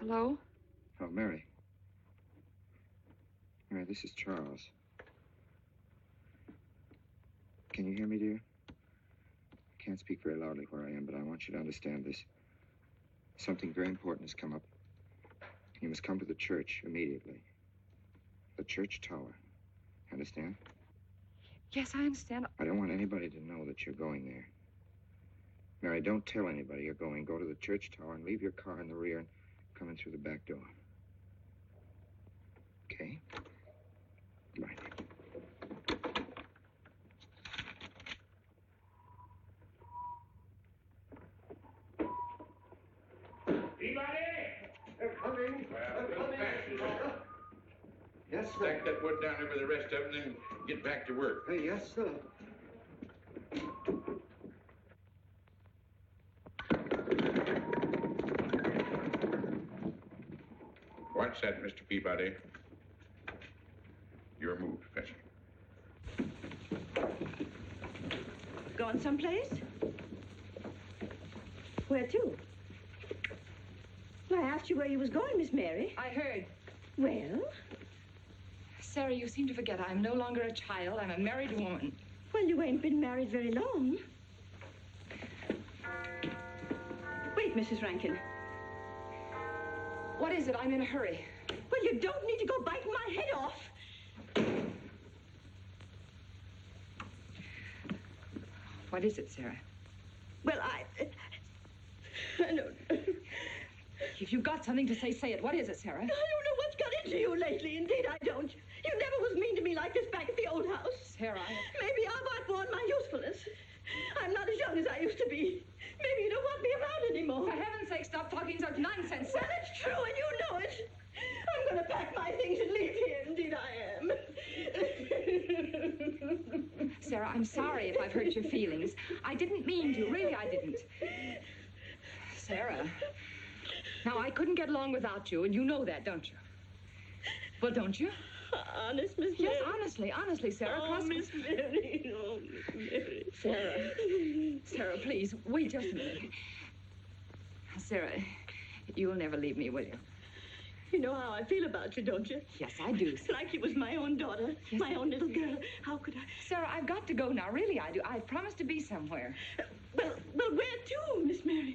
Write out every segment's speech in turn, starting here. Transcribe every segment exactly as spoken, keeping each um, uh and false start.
Hello? Oh, Mary. Mary, this is Charles. Can you hear me, dear? I can't speak very loudly where I am, but I want you to understand this. Something very important has come up. You must come to the church immediately. The church tower. Understand? Yes, I understand. I don't want anybody to know that you're going there. Mary, don't tell anybody you're going. Go to the church tower and leave your car in the rear and come in through the back door. Okay? Right. Anybody? They're coming. Well, They're little coming. faster. Yes, sir. Stack that wood down there with the rest of them and then get back to work. Hey, yes, sir. Watch that, Mister Peabody. Your move, Professor. Going someplace? Where to? Well, I asked you where you was going, Miss Mary. I heard. Well? Sarah, you seem to forget I'm no longer a child. I'm a married woman. Well, you ain't been married very long. Wait, Missus Rankin. What is it? I'm in a hurry. Well, you don't need to go biting my head off. What is it, Sarah? Well, I... I don't... If you've got something to say, say it. What is it, Sarah? I don't know what's got into you lately. Indeed, I don't. You never was mean to me like this back at the old house. Sarah, I... Maybe I've outworn my usefulness. I'm not as young as I used to be. Maybe you don't want me around anymore. For heaven's sake, stop talking such nonsense. Well, it's true, and you know it. I'm going to pack my things and leave here. Indeed, I am. Sarah, I'm sorry if I've hurt your feelings. I didn't mean to. Really, I didn't. Sarah. Now, I couldn't get along without you, and you know that, don't you? Well, don't you? Honest, Miss Yes, Mary? honestly, honestly, Sarah. Oh, cross- Miss Mary. Oh, Miss Mary. Sarah. Sarah, please, wait just a minute. Sarah, you'll never leave me, will you? You know how I feel about you, don't you? Yes, I do. Like you was my own daughter, Yes, my I- own little girl. How could I? Sarah, I've got to go now. Really, I do. I've promised to be somewhere. Well, well, where to, Miss Mary?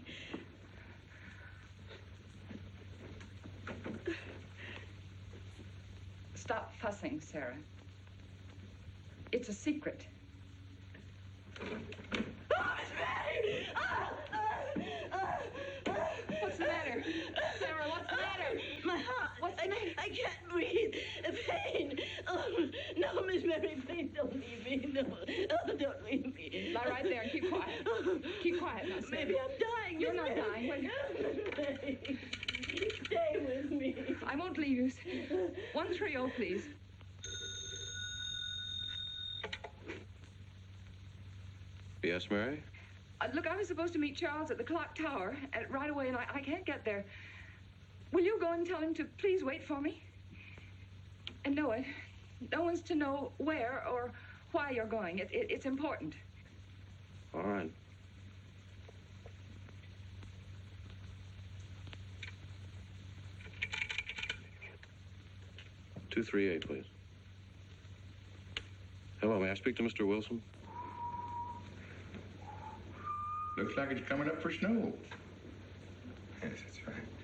Stop fussing, Sarah. It's a secret. Oh, Miss Mary! Ah, ah, ah, ah. What's the matter? Sarah, what's the matter? My heart. What's the I, matter? I can't breathe. Pain. Oh, no, Miss Mary, please don't leave me. No, oh, don't leave me. Lie right there and keep quiet. Keep quiet now, Sarah. Maybe I'm dying. You're Miss not Mary. dying. Wait. Stay with me. I won't leave you. one three zero, please. Yes, Mary? Uh, look, I was supposed to meet Charles at the clock tower at, right away, and I, I can't get there. Will you go and tell him to please wait for me? And no one, no one's to know where or why you're going. It, it, it's important. All right. two three eight, please. Hello, may I speak to Mister Wilson? Looks like it's coming up for snow. Yes, that's right.